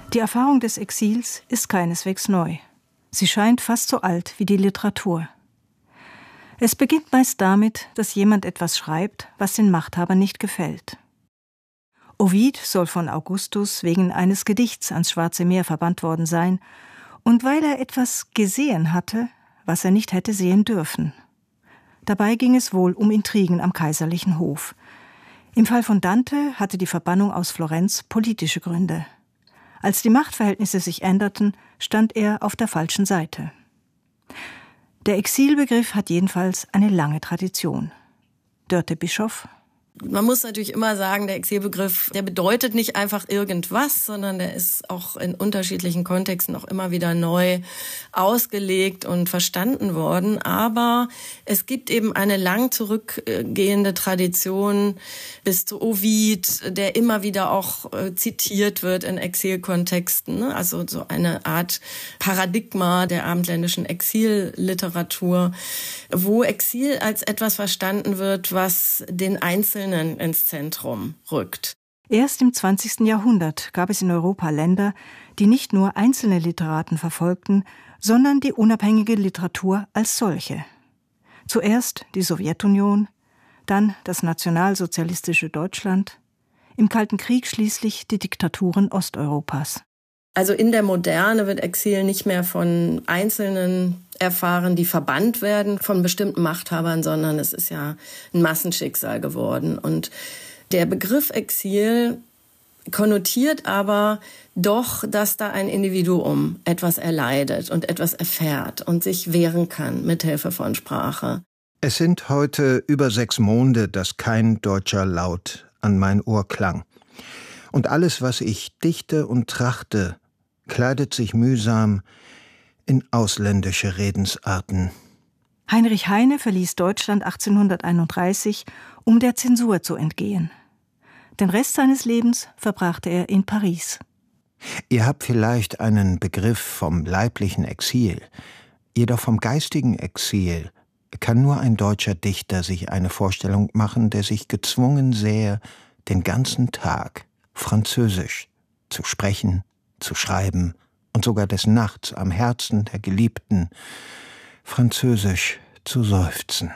Die Erfahrung des Exils ist keineswegs neu. Sie scheint fast so alt wie die Literatur. Es beginnt meist damit, dass jemand etwas schreibt, was den Machthabern nicht gefällt. Ovid soll von Augustus wegen eines Gedichts ans Schwarze Meer verbannt worden sein, und weil er etwas gesehen hatte, was er nicht hätte sehen dürfen. Dabei ging es wohl um Intrigen am kaiserlichen Hof. Im Fall von Dante hatte die Verbannung aus Florenz politische Gründe. Als die Machtverhältnisse sich änderten, stand er auf der falschen Seite. Der Exilbegriff hat jedenfalls eine lange Tradition. Dörte Bischoff. Man muss natürlich immer sagen, der Exilbegriff, der bedeutet nicht einfach irgendwas, sondern der ist auch in unterschiedlichen Kontexten auch immer wieder neu ausgelegt und verstanden worden. Aber es gibt eben eine lang zurückgehende Tradition bis zu Ovid, der immer wieder auch zitiert wird in Exilkontexten. Also so eine Art Paradigma der abendländischen Exilliteratur, wo Exil als etwas verstanden wird, was den Einzelnen ins Zentrum rückt. Erst im 20. Jahrhundert gab es in Europa Länder, die nicht nur einzelne Literaten verfolgten, sondern die unabhängige Literatur als solche. Zuerst die Sowjetunion, dann das nationalsozialistische Deutschland, im Kalten Krieg schließlich die Diktaturen Osteuropas. Also in der Moderne wird Exil nicht mehr von Einzelnen erfahren, die verbannt werden von bestimmten Machthabern, sondern es ist ja ein Massenschicksal geworden. Und der Begriff Exil konnotiert aber doch, dass da ein Individuum etwas erleidet und etwas erfährt und sich wehren kann mithilfe von Sprache. Es sind heute über 6 Monde, dass kein deutscher Laut an mein Ohr klang. Und alles, was ich dichte und trachte, kleidet sich mühsam in ausländische Redensarten. Heinrich Heine verließ Deutschland 1831, um der Zensur zu entgehen. Den Rest seines Lebens verbrachte er in Paris. Ihr habt vielleicht einen Begriff vom leiblichen Exil, jedoch vom geistigen Exil kann nur ein deutscher Dichter sich eine Vorstellung machen, der sich gezwungen sähe, den ganzen Tag Französisch zu sprechen, zu schreiben und sogar des Nachts am Herzen der Geliebten Französisch zu seufzen.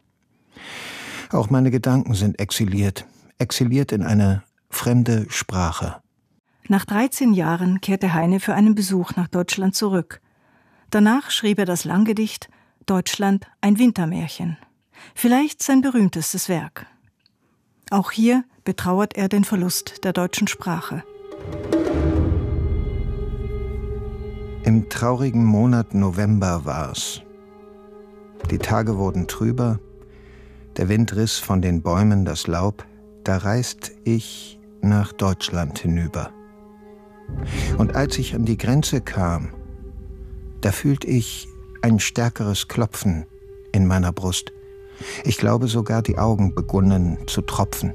Auch meine Gedanken sind exiliert in eine fremde Sprache. Nach 13 Jahren kehrte Heine für einen Besuch nach Deutschland zurück. Danach schrieb er das Langgedicht »Deutschland, ein Wintermärchen«, vielleicht sein berühmtestes Werk. Auch hier betrauert er den Verlust der deutschen Sprache. Im traurigen Monat November war's. Die Tage wurden trüber, der Wind riss von den Bäumen das Laub, da reist ich nach Deutschland hinüber. Und als ich an die Grenze kam, da fühlt ich ein stärkeres Klopfen in meiner Brust. Ich glaube sogar, die Augen begonnen zu tropfen.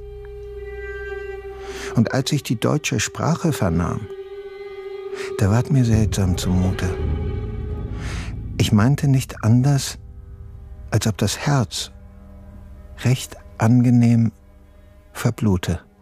Und als ich die deutsche Sprache vernahm, da ward mir seltsam zumute. Ich meinte nicht anders, als ob das Herz recht angenehm verblute.